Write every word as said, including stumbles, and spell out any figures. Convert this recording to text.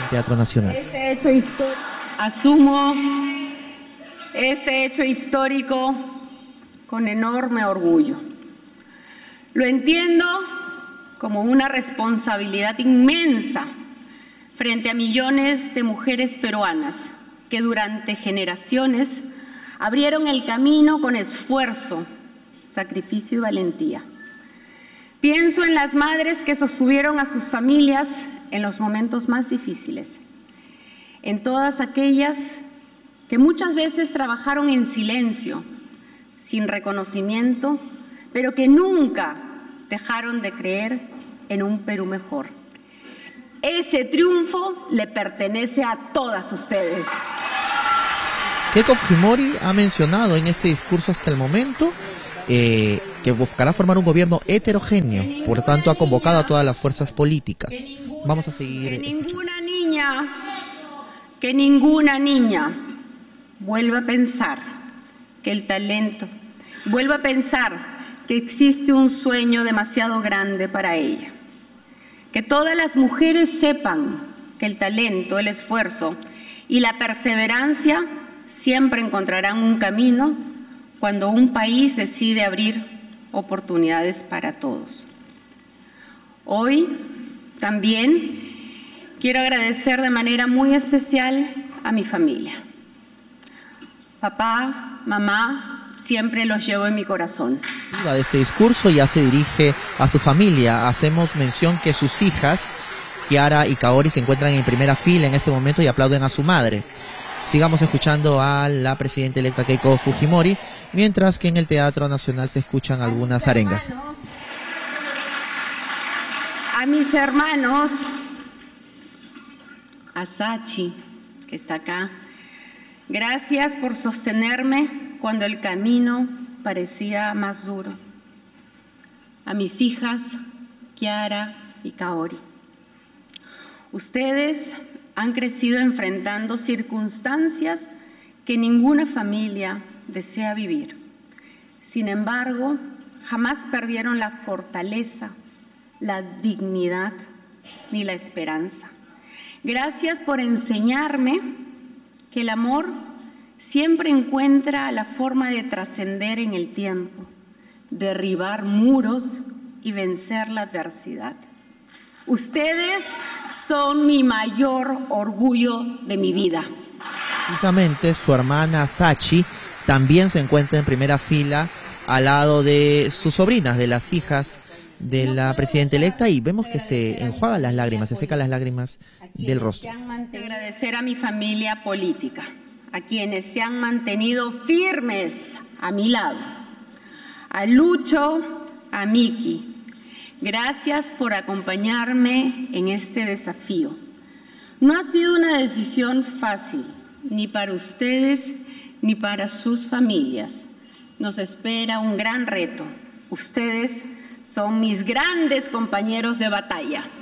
Teatro Nacional. Este hecho histórico, asumo este hecho histórico con enorme orgullo. Lo entiendo como una responsabilidad inmensa frente a millones de mujeres peruanas que durante generaciones abrieron el camino con esfuerzo, sacrificio y valentía. Pienso en las madres que sostuvieron a sus familias en los momentos más difíciles, en todas aquellas que muchas veces trabajaron en silencio, sin reconocimiento, pero que nunca dejaron de creer en un Perú mejor. Ese triunfo le pertenece a todas ustedes. Keiko Fujimori ha mencionado en este discurso hasta el momento eh, que buscará formar un gobierno heterogéneo, por tanto ha convocado a todas las fuerzas políticas. Vamos a seguir. Que ninguna niña, que ninguna niña vuelva a pensar que el talento, vuelva a pensar que existe un sueño demasiado grande para ella. Que todas las mujeres sepan que el talento, el esfuerzo y la perseverancia siempre encontrarán un camino cuando un país decide abrir oportunidades para todos. Hoy también quiero agradecer de manera muy especial a mi familia. Papá, mamá, siempre los llevo en mi corazón. De este discurso ya se dirige a su familia. Hacemos mención que sus hijas, Kiara y Kaori, se encuentran en primera fila en este momento y aplauden a su madre. Sigamos escuchando a la presidenta electa Keiko Fujimori, mientras que en el Teatro Nacional se escuchan algunas arengas. A mis hermanos, a Sachi, que está acá, gracias por sostenerme cuando el camino parecía más duro. A mis hijas, Kiara y Kaori. Ustedes han crecido enfrentando circunstancias que ninguna familia desea vivir. Sin embargo, jamás perdieron la fortaleza, la dignidad ni la esperanza. Gracias por enseñarme que el amor siempre encuentra la forma de trascender en el tiempo, derribar muros y vencer la adversidad. Ustedes son mi mayor orgullo de mi vida. Precisamente su hermana Sachi también se encuentra en primera fila al lado de sus sobrinas, de las hijas de la presidenta electa, y vemos que se enjuagan las lágrimas, se secan las lágrimas del rostro. Agradecer a mi familia política, a quienes se han mantenido firmes a mi lado, a Lucho, a Miki. Gracias por acompañarme en este desafío. No ha sido una decisión fácil, ni para ustedes ni para sus familias. Nos espera un gran reto. Ustedes son mis grandes compañeros de batalla.